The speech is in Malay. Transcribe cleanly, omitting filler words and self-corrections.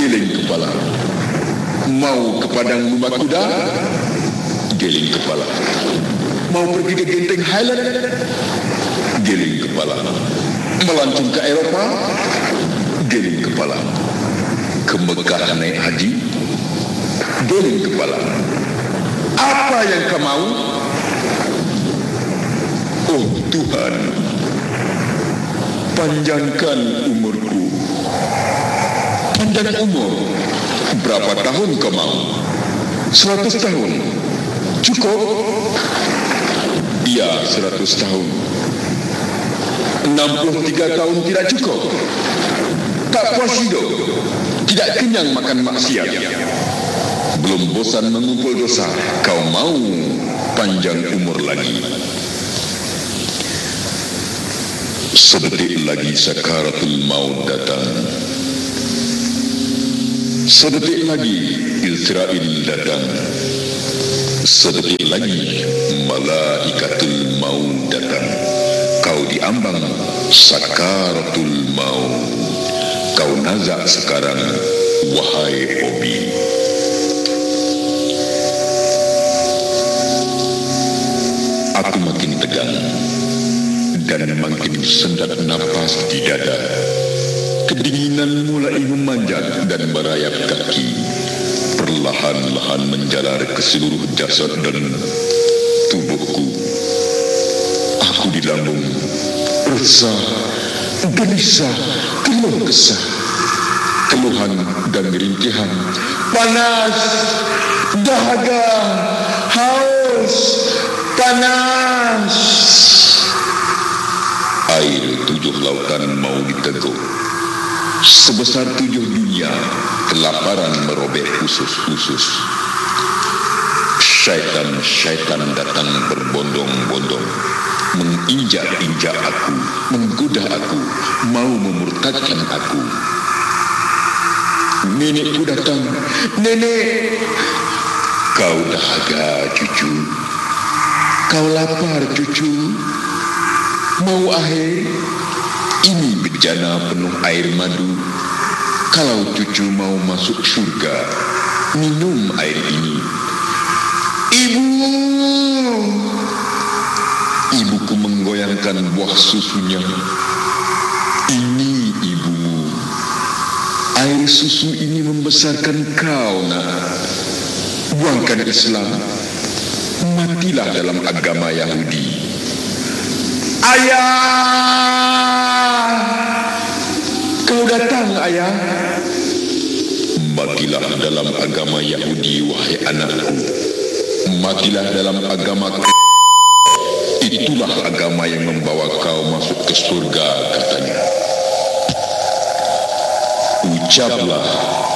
geleng kepala. Mau ke padang lumba kuda, geleng kepala. Mau pergi ke Genting Highland, geleng kepala. Melancong ke Eropa, geleng kepala. Ke Mekah naik haji, geleng kepala. Apa yang kau mau? Oh Tuhan, panjangkan umurku. Panjang umur. Berapa tahun kau mau? 100 tahun. Cukup? Ya, 100 tahun. 63 tahun tidak cukup. Tak puas hidup. Tidak kenyang makan maksiat. Belum bosan mengumpul dosa. Kau mau panjang umur lagi. Sedetik lagi sakaratul maut datang. Sedetik lagi Israel datang. Sedetik lagi malaikatul maut datang. Kau diambang sakaratul maut. Kau nazak sekarang, wahai Obi. Aku makin tegang dan makin sendat napas di dada. Kedinginan mulai memanjat dan merayap kaki, perlahan-lahan menjalar ke seluruh jasad dan tubuhku. Aku di lambung, resah, gelisah, keluh kesah, keluhan dan rintihan, panas, dahaga, haus, panas. Air 7 lautan mau diteguk. Sebesar 7 dunia, kelaparan merobek usus-usus. Syaitan-syaitan datang berbondong-bondong, menginjak-injak aku, menggoda aku, mau memurtadkan aku. Nenekku datang. Nenek, kau dahaga cucu. Kau lapar cucu. Mau air? Ini bejana penuh air madu. Kalau cucu mau masuk surga, minum air ini. Ibu! Ibuku menggoyangkan buah susunya. Ini ibumu. Air susu ini membesarkan kau, nak. Buangkan Islam. Matilah dalam agama Yahudi. Ayah! Kau datang, ayah. Matilah dalam agama Yahudi, wahai anakku. Matilah dalam agama. Itulah agama yang membawa kau masuk ke surga, katanya. Ucaplah